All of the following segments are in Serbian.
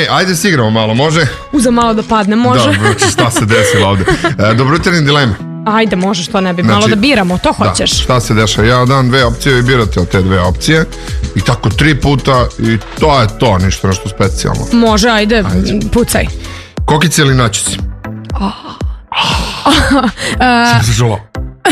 ajde si igramo malo, može? Uza malo da padne, može. Da, znači šta se desilo ovde. Dobro jutro, dileme. Ajde, može, što ne bi, malo da biramo, to hoćeš. Da, šta se dešava? Ja dam dve opcije i birate od te dve opcije. I tako 3 puta i to je to, ništa nešto specijalno. Može, ajde. Pucaj. Kokice ili načici? Sam se čula.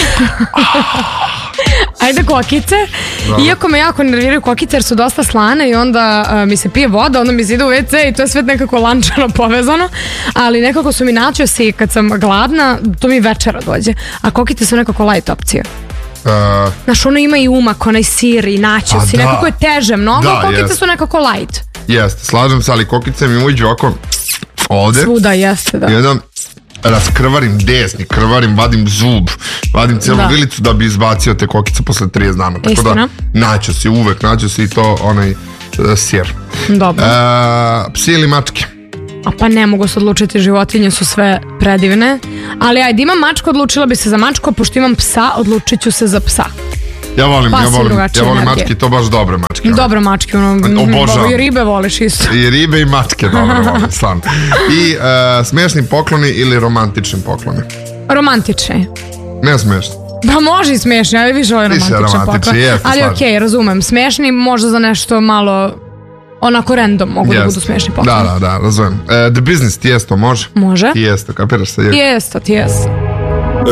Ajde kokice, iako me jako nerviraju kokice jer su dosta slane i onda mi se pije voda, onda mi se ide u WC i to je sve nekako lančano povezano, ali nekako su mi načosi kad sam gladna, to mi večera dođe, a kokice su nekako light opcija. Znaš, ono ima i umak, onaj sir i načosi, nekako je teže mnogo, a kokice su nekako light. Jeste, slažem se, ali kokice mi uđu ovako ovde. Svuda, jeste, da. I onda raskrvarim desni, krvarim, vadim zub, vadim cijelu vilicu da bi izbacio te kokice posle 30 dana. Tako da naćo si i to onaj sir. Dobro. Psi ili mačke? A pa ne mogu se odlučiti, životinje su sve predivne. Ali ajde, imam mačku, odlučila bi se za mačku, a pošto imam psa, odlučit ću se za psa. Ja volim mačke, to baš dobre mačke. Dobre mačke, obožavam. I ribe voliš isto. I ribe i mačke, dobro volim, stvarno. I smešni pokloni ili romantični pokloni? Romantični. Ne smešni. Pa može i smešni, ali više ovaj romantičan poklon. Ali okej, razumem, smešni možda za nešto malo onako random mogu da budu smešni pokloni. Da, razumem. The Business, Tijesto, može? Može. Tijesto, kapiraš se? Tijesto.